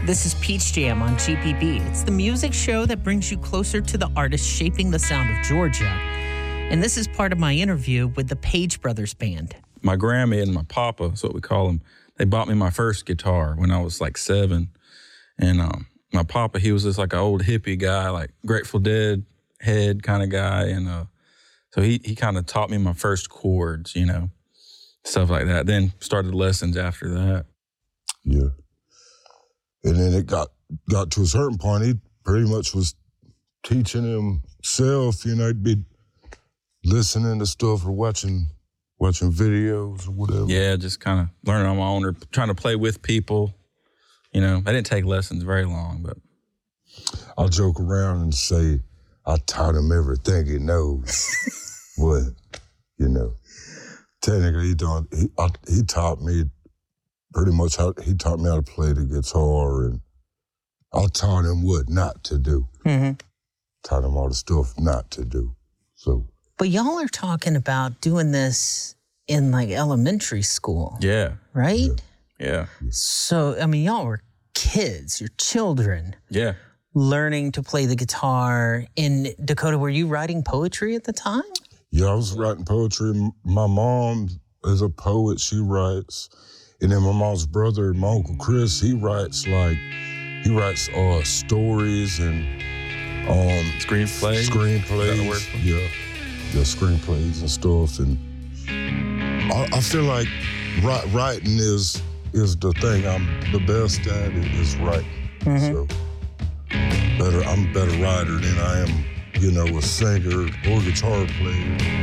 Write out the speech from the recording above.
This is Peach Jam on GPB. It's the music show that brings you closer to the artists shaping the sound of Georgia. And this is part of my interview with the Page Brothers Band. My Grammy and my papa, that's what we call them, they bought me my first guitar when I was like 7. And my papa, he was just like an old hippie guy, like Grateful Dead head kind of guy. And so he kind of taught me my first chords, you know, stuff like that. Then started lessons after that. Yeah. And then it got to a certain point, he pretty much was teaching himself, you know, he'd be listening to stuff or watching videos or whatever. Yeah, just kind of learning on my own or trying to play with people. You know, I didn't take lessons very long, but. I'll joke around and say I taught him everything he knows. But, you know, technically he taught me pretty much he taught me how to play the guitar, and I taught him what not to do. Mm-hmm. Taught him all the stuff not to do. So. But y'all are talking about doing this in like elementary school. Yeah. Right? Yeah. So, I mean, y'all were kids, you're children. Yeah. Learning to play the guitar. In Dakota, were you writing poetry at the time? Yeah, I was writing poetry. My mom is a poet, she writes. And then my mom's brother, my Uncle Chris, he writes stories and screenplays. Yeah, screenplays and stuff. And I feel like writing is the thing I'm the best at. Is writing. Mm-hmm. So I'm a better writer than I am, you know, a singer or guitar player.